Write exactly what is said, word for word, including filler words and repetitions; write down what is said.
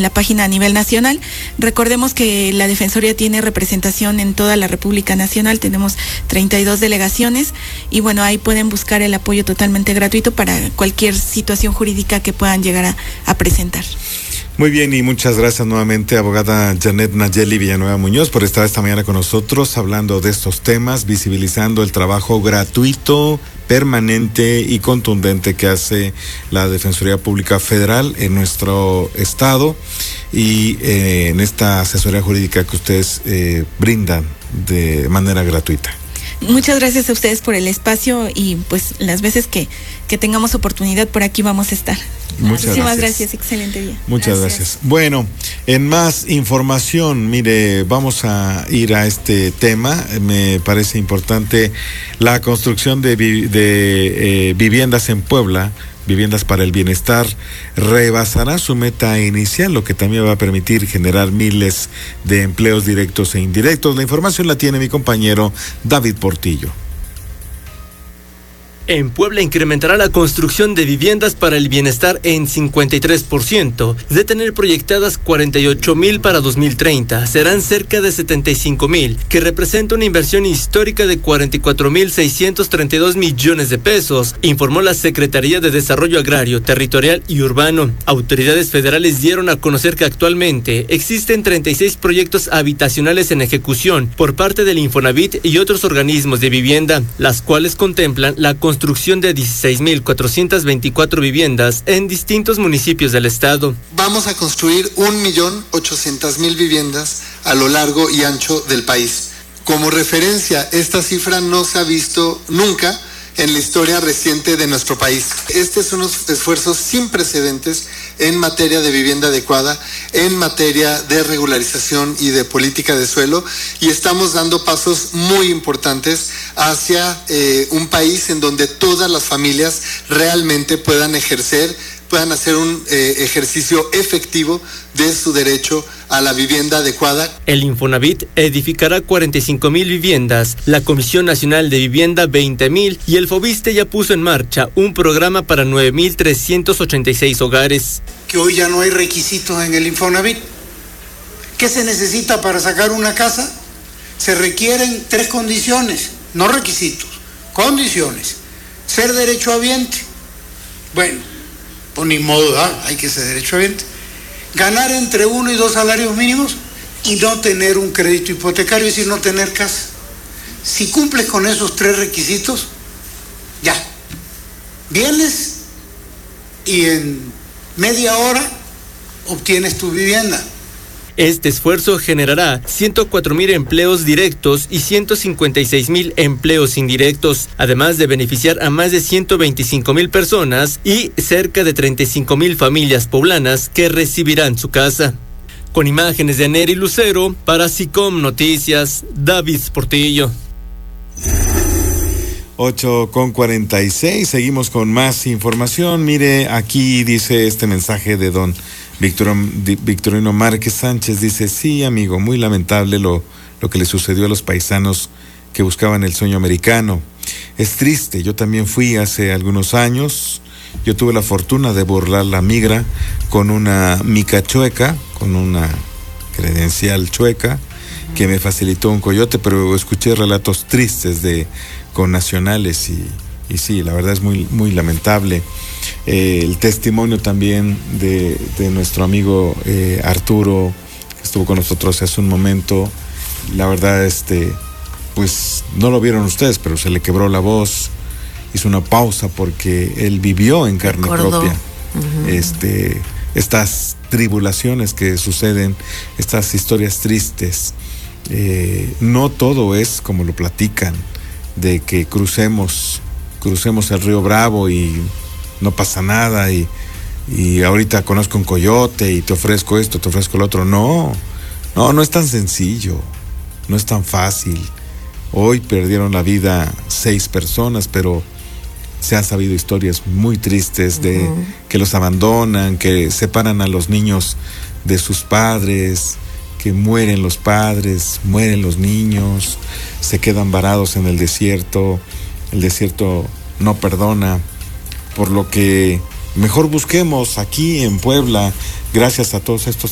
la página a nivel nacional. Recordemos que la Defensoría tiene representación en toda la República Nacional, tenemos treinta y dos delegaciones y bueno, ahí pueden buscar el apoyo totalmente gratuito para cualquier situación jurídica que puedan llegar a, a presentar. Muy bien, y muchas gracias nuevamente, abogada Janet Nayeli Villanueva Muñoz, por estar esta mañana con nosotros hablando de estos temas, visibilizando el trabajo gratuito, permanente y contundente que hace la Defensoría Pública Federal en nuestro estado y eh, en esta asesoría jurídica que ustedes eh, brindan de manera gratuita. Muchas gracias a ustedes por el espacio y pues las veces que, que tengamos oportunidad por aquí vamos a estar. Muchas Muchísimas gracias. gracias, excelente día. Muchas gracias. gracias. Bueno, en más información, mire, vamos a ir a este tema. Me parece importante la construcción de, vi- de eh, viviendas en Puebla. Viviendas para el Bienestar rebasará su meta inicial, lo que también va a permitir generar miles de empleos directos e indirectos. La información la tiene mi compañero David Portillo. En Puebla incrementará la construcción de viviendas para el bienestar en cincuenta y tres por ciento, de tener proyectadas cuarenta y ocho mil para dos mil treinta, serán cerca de setenta y cinco mil, que representa una inversión histórica de cuarenta y cuatro mil seiscientos treinta y dos millones de pesos, informó la Secretaría de Desarrollo Agrario, Territorial y Urbano. Autoridades federales dieron a conocer que actualmente existen treinta y seis proyectos habitacionales en ejecución por parte del Infonavit y otros organismos de vivienda, las cuales contemplan la construcción construcción de dieciséis mil cuatrocientas veinticuatro viviendas en distintos municipios del estado. Vamos a construir un millón ochocientas mil viviendas a lo largo y ancho del país. Como referencia, esta cifra no se ha visto nunca en la historia reciente de nuestro país. Este es unos esfuerzos sin precedentes en materia de vivienda adecuada, en materia de regularización y de política de suelo, y estamos dando pasos muy importantes hacia eh, un país en donde todas las familias realmente puedan ejercer, puedan hacer un eh, ejercicio efectivo de su derecho a la vivienda adecuada. El Infonavit edificará cuarenta y cinco mil viviendas, la Comisión Nacional de Vivienda veinte mil y el Fobiste ya puso en marcha un programa para nueve mil trescientos ochenta y seis hogares. Que hoy ya no hay requisitos en el Infonavit. ¿Qué se necesita para sacar una casa? Se requieren tres condiciones, no requisitos, condiciones. Ser derechohabiente. Bueno, pues ni modo, ¿ah? Hay que ser derechohabiente. Ganar entre uno y dos salarios mínimos y no tener un crédito hipotecario, es decir, no tener casa. Si cumples con esos tres requisitos, ya, vienes y en media hora obtienes tu vivienda. Este esfuerzo generará ciento cuatro mil empleos directos y ciento cincuenta y seis mil empleos indirectos, además de beneficiar a más de ciento veinticinco mil personas y cerca de treinta y cinco mil familias poblanas que recibirán su casa. Con imágenes de Neri Lucero, para SICOM Noticias, David Portillo. ocho con cuarenta y seis, seguimos con más información. Mire, aquí dice este mensaje de don Victorino Márquez Sánchez, dice: sí, amigo, muy lamentable lo, lo que le sucedió a los paisanos que buscaban el sueño americano. Es triste, yo también fui hace algunos años, yo tuve la fortuna de burlar la migra con una mica chueca, con una credencial chueca, que me facilitó un coyote, pero escuché relatos tristes de connacionales y, y sí, la verdad es muy, muy lamentable. Eh, el testimonio también de, de nuestro amigo eh, Arturo, que estuvo con nosotros hace un momento, la verdad, este, pues no lo vieron ustedes, pero se le quebró la voz, hizo una pausa porque él vivió en carne Recordó. propia Uh-huh. este, estas tribulaciones que suceden, estas historias tristes. Eh, no todo es como lo platican, de que crucemos, crucemos el río Bravo y no pasa nada y, y ahorita conozco un coyote y te ofrezco esto, te ofrezco lo otro. No, no, no es tan sencillo, no es tan fácil. Hoy perdieron la vida seis personas, pero se han sabido historias muy tristes de uh-huh. que los abandonan, que separan a los niños de sus padres, que mueren los padres, mueren los niños, se quedan varados en el desierto, el desierto no perdona, por lo que mejor busquemos aquí en Puebla, gracias a todos estos